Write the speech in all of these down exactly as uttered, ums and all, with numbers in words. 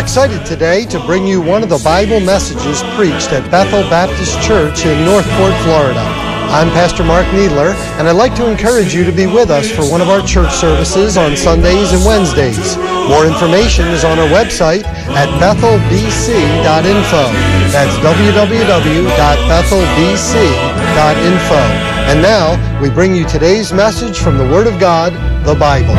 excited today to bring you one of the Bible messages preached at Bethel Baptist Church in Northport, Florida. I'm Pastor Mark Needler, and I'd like to encourage you to be with us for one of our church services on Sundays and Wednesdays. More information is on our website at bethel b c dot info. That's w w w dot bethel b c dot info. And now, we bring you today's message from the Word of God, the Bible.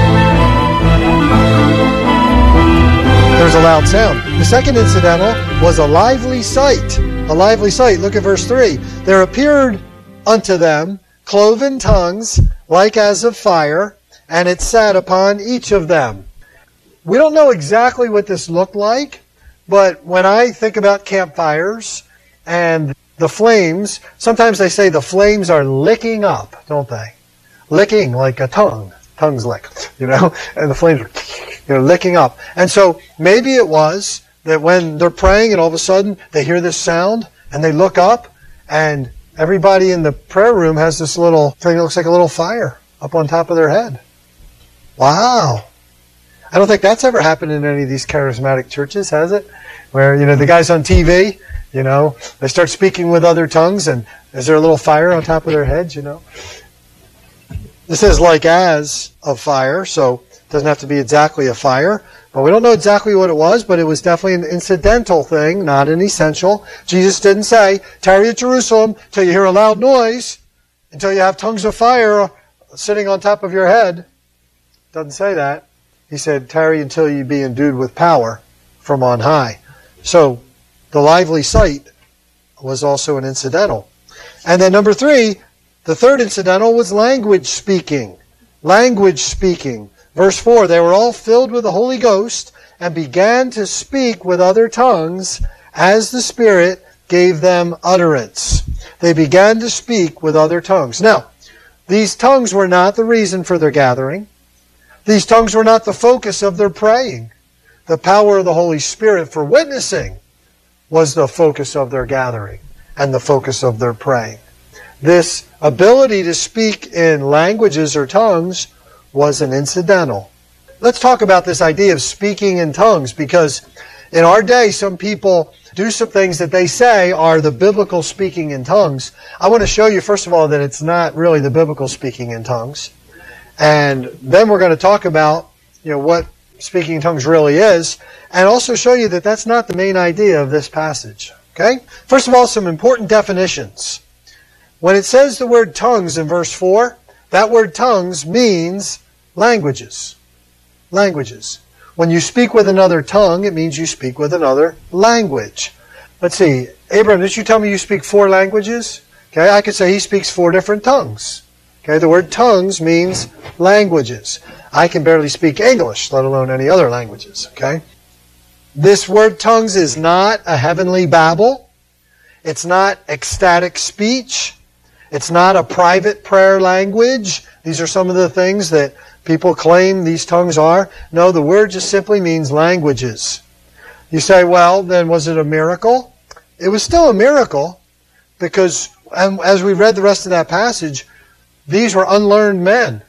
There's a loud sound. The second incidental was a lively sight. A lively sight. Look at verse three. There appeared unto them cloven tongues like as of fire, and it sat upon each of them. We don't know exactly what this looked like, but when I think about campfires and the flames, sometimes they say the flames are licking up, don't they? Licking like a tongue. Tongues lick, you know, and the flames are, you know, licking up. And so maybe it was that when they're praying and all of a sudden they hear this sound and they look up and everybody in the prayer room has this little thing that looks like a little fire up on top of their head. Wow. I don't think that's ever happened in any of these charismatic churches, has it? Where, you know, the guys on T V, you know, they start speaking with other tongues and is there a little fire on top of their heads, you know? This is like as of fire, so it doesn't have to be exactly a fire. But we don't know exactly what it was, but it was definitely an incidental thing, not an essential. Jesus didn't say, tarry at Jerusalem till you hear a loud noise, until you have tongues of fire sitting on top of your head. Doesn't say that. He said, tarry until you be endued with power from on high. So, the lively sight was also an incidental. And then number three, the third incidental was language speaking. Language speaking. Verse four, they were all filled with the Holy Ghost and began to speak with other tongues as the Spirit gave them utterance. They began to speak with other tongues. Now, these tongues were not the reason for their gathering. These tongues were not the focus of their praying. The power of the Holy Spirit for witnessing was the focus of their gathering and the focus of their praying. This ability to speak in languages or tongues was an incidental. Let's talk about this idea of speaking in tongues, because in our day some people do some things that they say are the biblical speaking in tongues. I want to show you first of all that it's not really the biblical speaking in tongues. And then we're going to talk about, you know, what speaking in tongues really is, and also show you that that's not the main idea of this passage. Okay? First of all, some important definitions. When it says the word tongues in verse four, that word tongues means languages. Languages. When you speak with another tongue, it means you speak with another language. Let's see. Abraham, didn't you tell me you speak four languages? Okay, I could say he speaks four different tongues. Okay, the word tongues means languages. I can barely speak English, let alone any other languages. Okay? This word tongues is not a heavenly babble. It's not ecstatic speech. It's not a private prayer language. These are some of the things that people claim these tongues are. No, the word just simply means languages. You say, well, then was it a miracle? It was still a miracle because, and as we read the rest of that passage, these were unlearned men.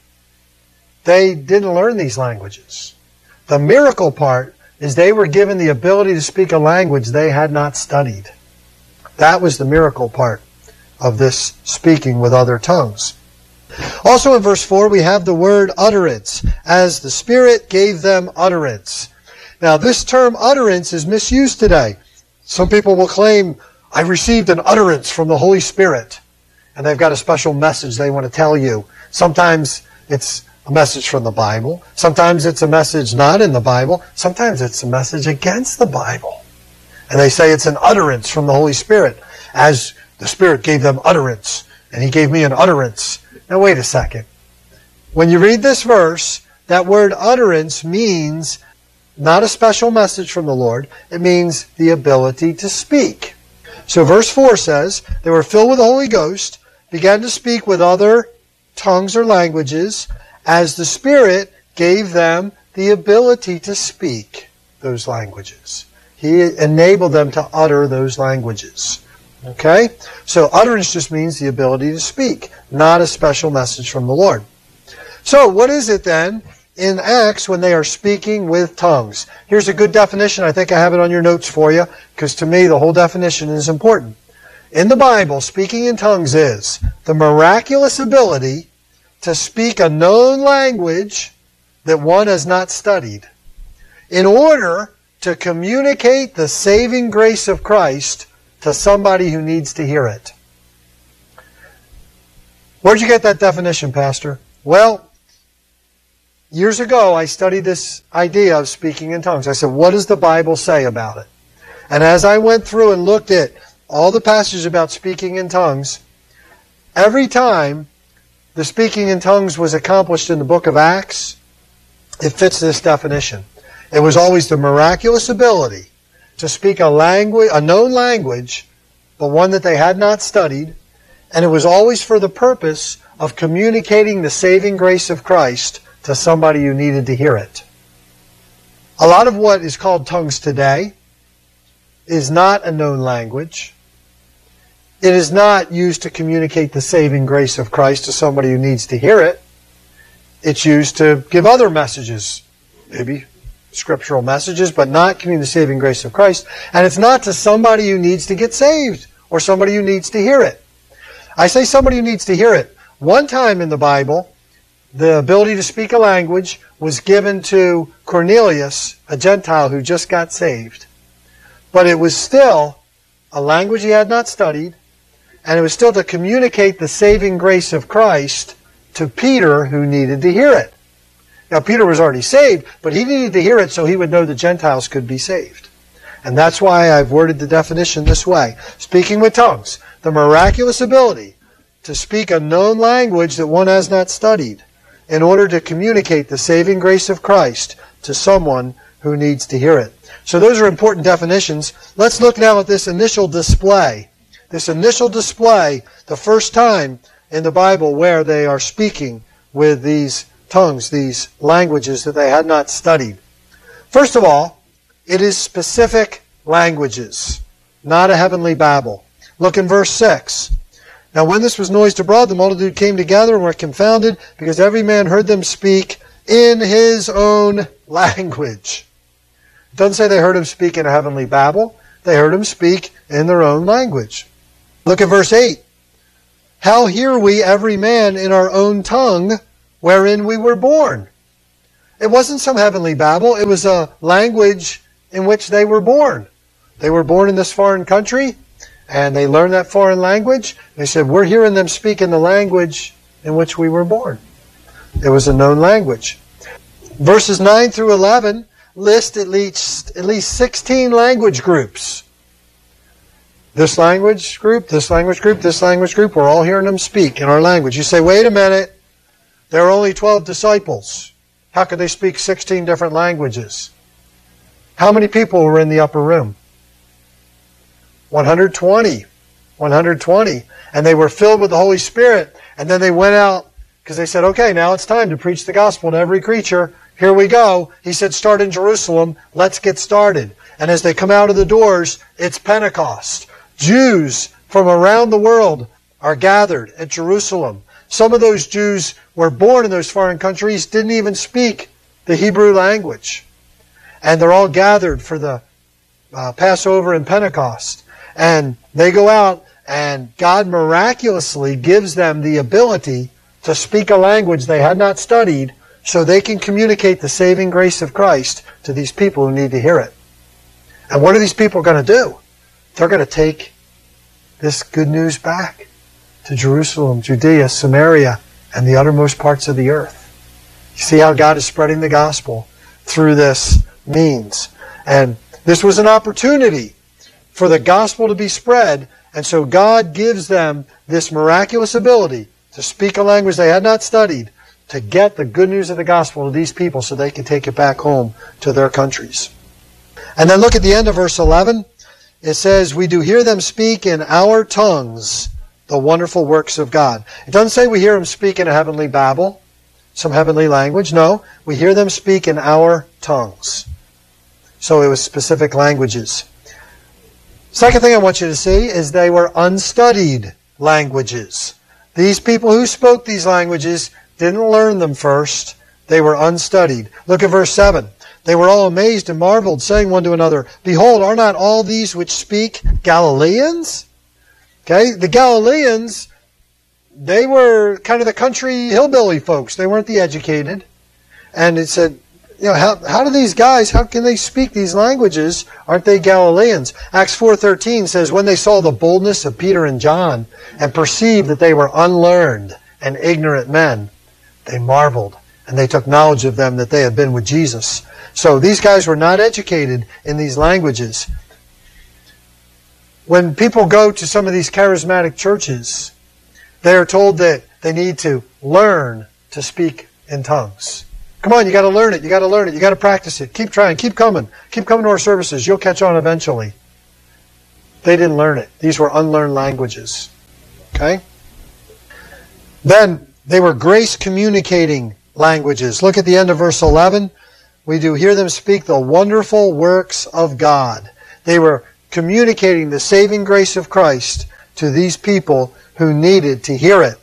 They didn't learn these languages. The miracle part is they were given the ability to speak a language they had not studied. That was the miracle part of this speaking with other tongues. Also in verse four, we have the word utterance, as the Spirit gave them utterance. Now this term utterance is misused today. Some people will claim, I received an utterance from the Holy Spirit, and they've got a special message they want to tell you. Sometimes it's a message from the Bible. Sometimes it's a message not in the Bible. Sometimes it's a message against the Bible. And they say it's an utterance from the Holy Spirit, as the Spirit gave them utterance, and He gave me an utterance. Now wait a second. When you read this verse, that word utterance means not a special message from the Lord. It means the ability to speak. So verse four says, they were filled with the Holy Ghost, began to speak with other tongues or languages, as the Spirit gave them the ability to speak those languages. He enabled them to utter those languages. Okay? So utterance just means the ability to speak, not a special message from the Lord. So what is it then in Acts when they are speaking with tongues. Here's a good definition. I think I have it on your notes for you, because to me the whole definition is important. In the Bible, speaking in tongues is the miraculous ability to speak a known language that one has not studied in order to communicate the saving grace of Christ to somebody who needs to hear it. Where'd you get that definition, Pastor? Well, years ago I studied this idea of speaking in tongues. I said, what does the Bible say about it? And as I went through and looked at all the passages about speaking in tongues, every time the speaking in tongues was accomplished in the book of Acts, it fits this definition. It was always the miraculous ability to speak a language, a known language, but one that they had not studied, and it was always for the purpose of communicating the saving grace of Christ to somebody who needed to hear it. A lot of what is called tongues today is not a known language. It is not used to communicate the saving grace of Christ to somebody who needs to hear it. It's used to give other messages, maybe scriptural messages, but not communicate the saving grace of Christ. And it's not to somebody who needs to get saved or somebody who needs to hear it. I say somebody who needs to hear it. One time in the Bible, the ability to speak a language was given to Cornelius, a Gentile who just got saved. But it was still a language he had not studied, and it was still to communicate the saving grace of Christ to Peter, who needed to hear it. Now, Peter was already saved, but he needed to hear it so he would know the Gentiles could be saved. And that's why I've worded the definition this way. Speaking with tongues, the miraculous ability to speak a known language that one has not studied in order to communicate the saving grace of Christ to someone who needs to hear it. So those are important definitions. Let's look now at this initial display. This initial display, the first time in the Bible where they are speaking with these tongues, these languages that they had not studied. First of all, it is specific languages, not a heavenly babble. Look in verse six. Now when this was noised abroad, the multitude came together and were confounded, because every man heard them speak in his own language. It doesn't say they heard him speak in a heavenly babble. They heard him speak in their own language. Look at verse eight. How hear we every man in our own tongue wherein we were born? It wasn't some heavenly babble. It was a language in which they were born. They were born in this foreign country, and they learned that foreign language. They said, we're hearing them speak in the language in which we were born. It was a known language. Verses nine through eleven list at least, at least sixteen language groups. This language group, this language group, this language group, we're all hearing them speak in our language. You say, wait a minute, there are only twelve disciples. How could they speak sixteen different languages? How many people were in the upper room? one hundred twenty. one hundred twenty. And they were filled with the Holy Spirit. And then they went out because they said, okay, now it's time to preach the gospel to every creature. Here we go. He said, start in Jerusalem. Let's get started. And as they come out of the doors, it's Pentecost. Jews from around the world are gathered at Jerusalem. Some of those Jews were born in those foreign countries, didn't even speak the Hebrew language. And they're all gathered for the uh, Passover and Pentecost. And they go out, and God miraculously gives them the ability to speak a language they had not studied, so they can communicate the saving grace of Christ to these people who need to hear it. And what are these people going to do? They're going to take this good news back to Jerusalem, Judea, Samaria, and the uttermost parts of the earth. You see how God is spreading the gospel through this means. And this was an opportunity for the gospel to be spread, and so God gives them this miraculous ability to speak a language they had not studied, to get the good news of the gospel to these people so they can take it back home to their countries. And then look at the end of verse eleven. It says, we do hear them speak in our tongues the wonderful works of God. It doesn't say we hear them speak in a heavenly babble, some heavenly language. No, we hear them speak in our tongues. So it was specific languages. Second thing I want you to see is they were unstudied languages. These people who spoke these languages didn't learn them first. they were unstudied. Look at verse seven. They were all amazed and marveled, saying one to another, Behold, are not all these which speak Galileans? Okay, the Galileans, they were kind of the country hillbilly folks. They weren't the educated. And it said, you know, how, how do these guys, how can they speak these languages? Aren't they Galileans? Acts four thirteen says, when they saw the boldness of Peter and John and perceived that they were unlearned and ignorant men, they marveled, and they took knowledge of them that they had been with Jesus. So these guys were not educated in these languages. When people go to some of these charismatic churches, they are told that they need to learn to speak in tongues. Come on, you got to learn it. You got to learn it. You got to practice it. Keep trying. Keep coming. Keep coming to our services. You'll catch on eventually. They didn't learn it. These were unlearned languages. Okay? Then they were grace communicating languages. Look at the end of verse eleven. We do hear them speak the wonderful works of God. They were communicating the saving grace of Christ to these people who needed to hear it.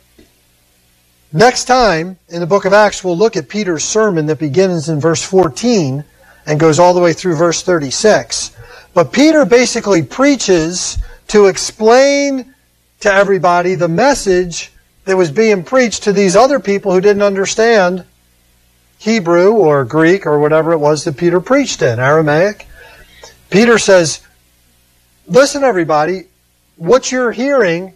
Next time, in the book of Acts, we'll look at Peter's sermon that begins in verse fourteen and goes all the way through verse thirty-six. But Peter basically preaches to explain to everybody the message that was being preached to these other people who didn't understand Hebrew or Greek or whatever it was that Peter preached in, Aramaic. Peter says, listen everybody, what you're hearing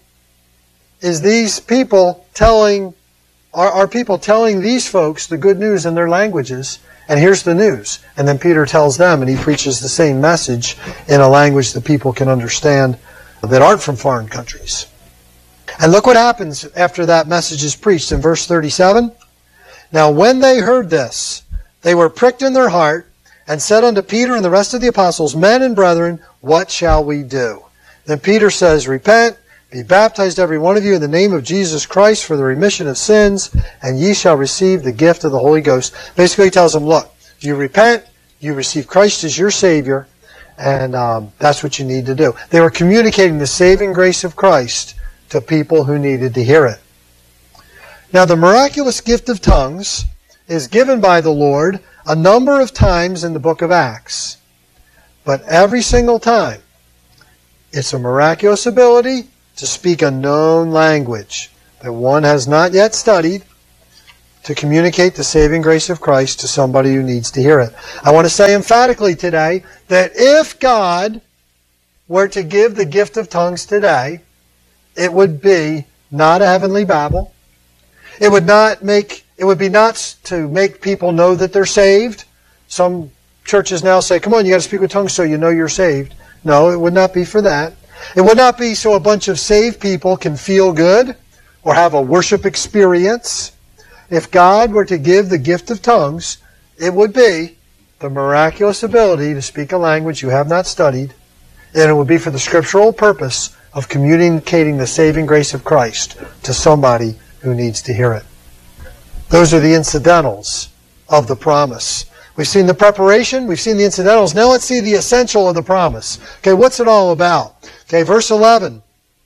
is these people telling, are, are people telling these folks the good news in their languages, and here's the news. And then Peter tells them, and he preaches the same message in a language that people can understand that aren't from foreign countries. And look what happens after that message is preached in verse thirty-seven. Now when they heard this, they were pricked in their heart, and said unto Peter and the rest of the apostles, Men and brethren, what shall we do? Then Peter says, Repent, be baptized every one of you in the name of Jesus Christ for the remission of sins, and ye shall receive the gift of the Holy Ghost. Basically he tells them, look, you repent, you receive Christ as your Savior, and um, that's what you need to do. They were communicating the saving grace of Christ to people who needed to hear it. Now the miraculous gift of tongues is given by the Lord a number of times in the book of Acts. But every single time, it's a miraculous ability to speak a known language that one has not yet studied to communicate the saving grace of Christ to somebody who needs to hear it. I want to say emphatically today that if God were to give the gift of tongues today, it would be not a heavenly Babel. It would not make It would be not to make people know that they're saved. Some churches now say, come on, you got to speak with tongues so you know you're saved. No, it would not be for that. It would not be so a bunch of saved people can feel good or have a worship experience. If God were to give the gift of tongues, it would be the miraculous ability to speak a language you have not studied, and it would be for the scriptural purpose of communicating the saving grace of Christ to somebody who needs to hear it. Those are the incidentals of the promise. We've seen the preparation, we've seen the incidentals. Now let's see the essential of the promise. Okay, what's it all about? Okay, verse eleven.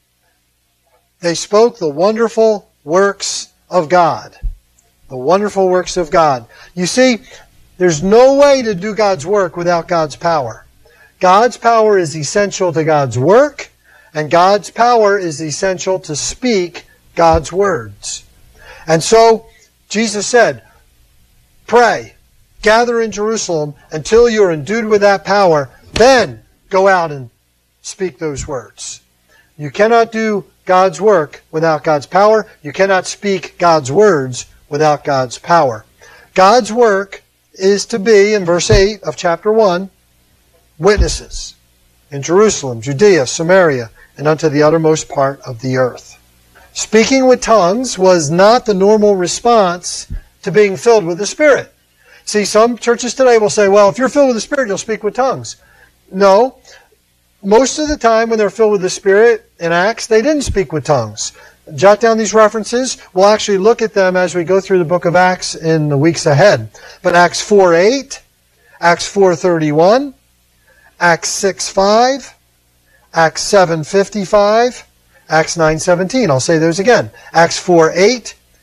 They spoke the wonderful works of God. The wonderful works of God. You see, there's no way to do God's work without God's power. God's power is essential to God's work, and God's power is essential to speak God's words. And so, Jesus said, pray, gather in Jerusalem until you are endued with that power, then go out and speak those words. You cannot do God's work without God's power. You cannot speak God's words without God's power. God's work is to be, in verse eight of chapter one, witnesses in Jerusalem, Judea, Samaria, and unto the uttermost part of the earth. Speaking with tongues was not the normal response to being filled with the Spirit. See, some churches today will say, well, if you're filled with the Spirit, you'll speak with tongues. No. Most of the time when they're filled with the Spirit in Acts, they didn't speak with tongues. Jot down these references. We'll actually look at them as we go through the book of Acts in the weeks ahead. But Acts four eight, Acts four thirty-one, Acts six five, Acts seven fifty-five, Acts nine seventeen. I'll say those again. Acts four eight,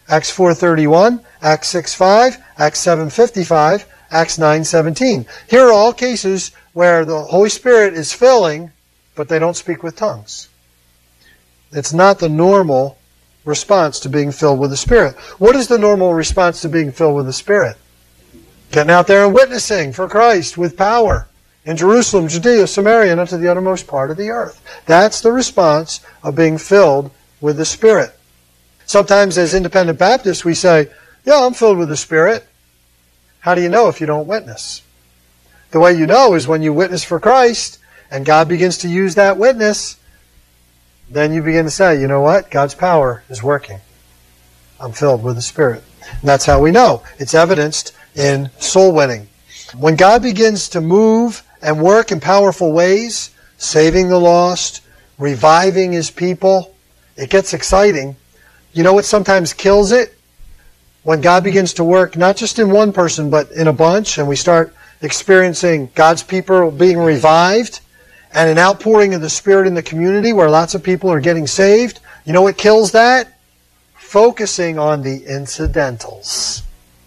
Acts four thirty-one, Acts six five, Acts seven fifty-five, Acts nine seventeen. Here are all cases where the Holy Spirit is filling, but they don't speak with tongues. It's not the normal response to being filled with the Spirit. What is the normal response to being filled with the Spirit? Getting out there and witnessing for Christ with power in Jerusalem, Judea, Samaria, and unto the uttermost part of the earth. That's the response of being filled with the Spirit. Sometimes as independent Baptists we say, yeah, I'm filled with the Spirit. How do you know if you don't witness? The way you know is when you witness for Christ and God begins to use that witness, then you begin to say, you know what? God's power is working. I'm filled with the Spirit. And that's how we know. It's evidenced in soul winning. When God begins to move and work in powerful ways, saving the lost, reviving His people, it gets exciting. You know what sometimes kills it? When God begins to work not just in one person but in a bunch, and we start experiencing God's people being revived and an outpouring of the Spirit in the community where lots of people are getting saved. You know what kills that? Focusing on the incidentals.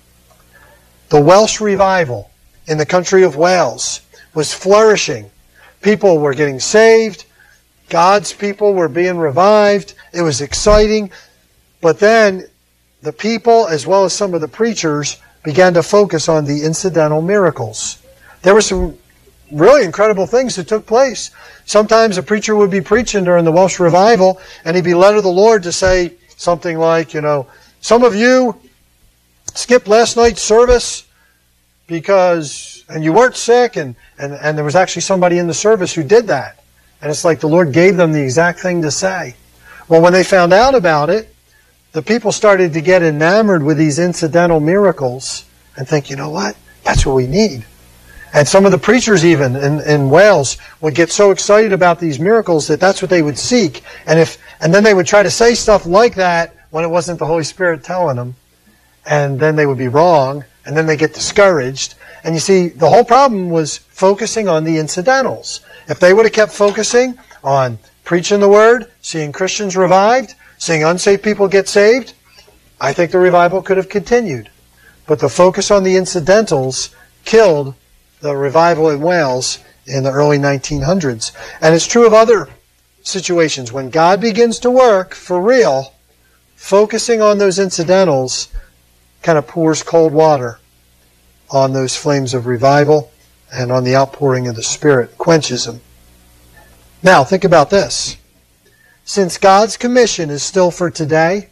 The Welsh revival in the country of Wales was flourishing. People were getting saved. God's people were being revived. It was exciting. But then the people, as well as some of the preachers, began to focus on the incidental miracles. There were some really incredible things that took place. Sometimes a preacher would be preaching during the Welsh revival, and he'd be led of the Lord to say something like, you know, some of you skipped last night's service because, and you weren't sick, and, and, and there was actually somebody in the service who did that. And it's like the Lord gave them the exact thing to say. Well, when they found out about it, the people started to get enamored with these incidental miracles and think, you know what? That's what we need. And some of the preachers even in, in Wales would get so excited about these miracles that that's what they would seek. And if and then they would try to say stuff like that when it wasn't the Holy Spirit telling them. And then they would be wrong. And then they get discouraged. And you see, the whole problem was focusing on the incidentals. If they would have kept focusing on preaching the Word, seeing Christians revived, seeing unsaved people get saved, I think the revival could have continued. But the focus on the incidentals killed the revival in Wales in the early nineteen hundreds. And it's true of other situations. When God begins to work for real, focusing on those incidentals kind of pours cold water on those flames of revival and on the outpouring of the Spirit, quenches them. Now, think about this. Since God's commission is still for today,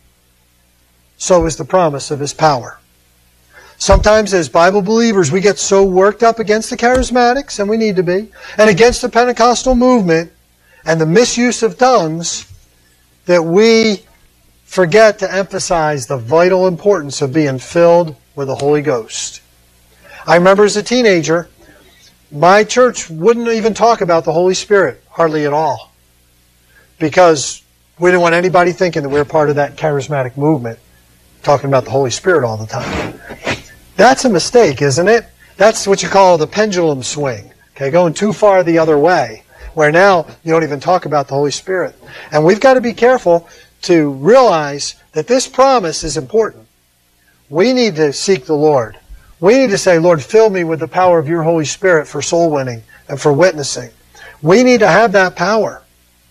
so is the promise of His power. Sometimes as Bible believers, we get so worked up against the charismatics, and we need to be, and against the Pentecostal movement and the misuse of tongues, that we forget to emphasize the vital importance of being filled with the Holy Ghost. I remember as a teenager, my church wouldn't even talk about the Holy Spirit, hardly at all, because we didn't want anybody thinking that we were part of that charismatic movement, talking about the Holy Spirit all the time. That's a mistake, isn't it? That's what you call the pendulum swing. Okay, going too far the other way, where now you don't even talk about the Holy Spirit. And we've got to be careful to realize that this promise is important. We need to seek the Lord. We need to say, Lord, fill me with the power of your Holy Spirit for soul winning and for witnessing. We need to have that power.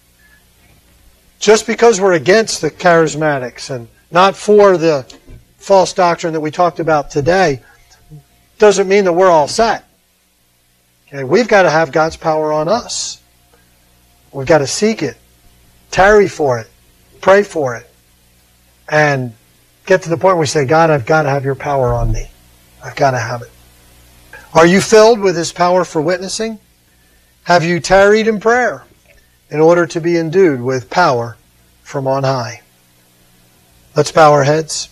Just because we're against the charismatics and not for the false doctrine that we talked about today doesn't mean that we're all set. Okay, we've got to have God's power on us. We've got to seek it, tarry for it, pray for it, and get to the point where we say, God, I've got to have your power on me. I've got to have it. Are you filled with His power for witnessing? Have you tarried in prayer in order to be endued with power from on high? Let's bow our heads.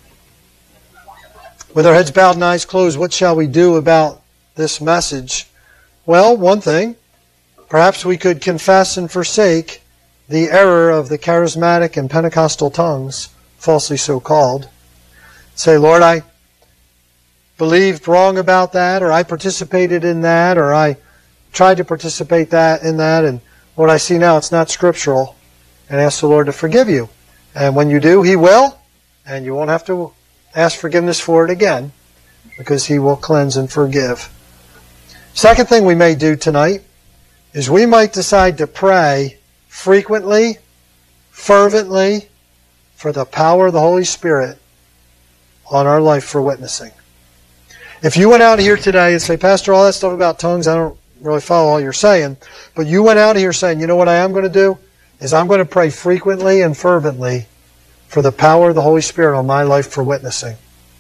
With our heads bowed and eyes closed, what shall we do about this message? Well, one thing, perhaps we could confess and forsake the error of the charismatic and Pentecostal tongues, falsely so called. Say, Lord, I believed wrong about that, or I participated in that, or I tried to participate that in that, and what I see now, it's not scriptural, and ask the Lord to forgive you. And when you do, He will, and you won't have to ask forgiveness for it again, because He will cleanse and forgive. Second thing we may do tonight is we might decide to pray frequently, fervently, for the power of the Holy Spirit on our life for witnessing. If you went out here today and say, Pastor, all that stuff about tongues, I don't really follow all you're saying, but you went out here saying, you know what I am going to do? Is I'm going to pray frequently and fervently for the power of the Holy Spirit on my life for witnessing.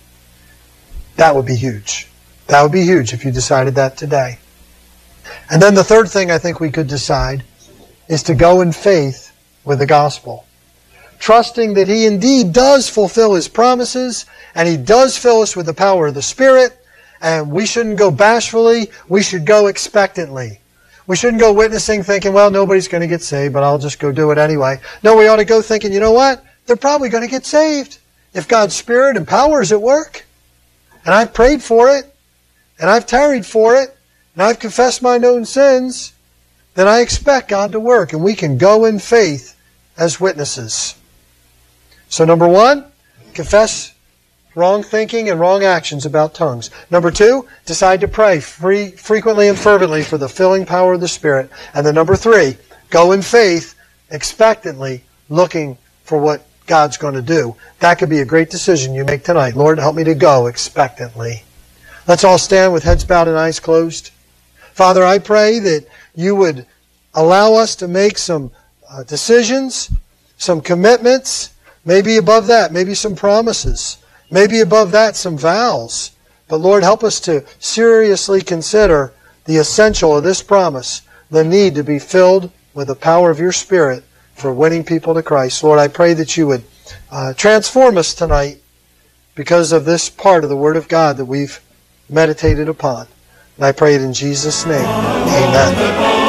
That would be huge. That would be huge if you decided that today. And then the third thing I think we could decide is to go in faith with the gospel, trusting that He indeed does fulfill His promises, and He does fill us with the power of the Spirit, and we shouldn't go bashfully, we should go expectantly. We shouldn't go witnessing thinking, well, nobody's going to get saved, but I'll just go do it anyway. No, we ought to go thinking, you know what? They're probably going to get saved if God's Spirit and power is at work. And I've prayed for it, and I've tarried for it, and I've confessed my known sins, then I expect God to work, and we can go in faith as witnesses. So number one, confess wrong thinking and wrong actions about tongues. Number two, decide to pray free, frequently and fervently for the filling power of the Spirit. And then number three, go in faith, expectantly, looking for what God's going to do. That could be a great decision you make tonight. Lord, help me to go expectantly. Let's all stand with heads bowed and eyes closed. Father, I pray that you would allow us to make some uh, decisions, some commitments, maybe above that, maybe some promises. Maybe above that, some vows. But Lord, help us to seriously consider the essential of this promise, the need to be filled with the power of your Spirit for winning people to Christ. Lord, I pray that you would uh, transform us tonight because of this part of the Word of God that we've meditated upon. And I pray it in Jesus' name. Amen.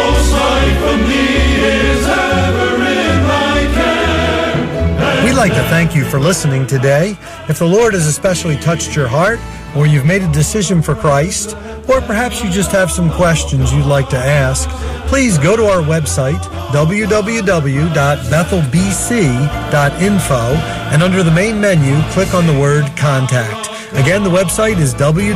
We'd like to thank you for listening today. If the Lord has especially touched your heart, or you've made a decision for Christ, or perhaps you just have some questions you'd like to ask, please go to our website, w w w dot bethel b c dot info, and under the main menu, click on the word Contact. Again, the website is w w w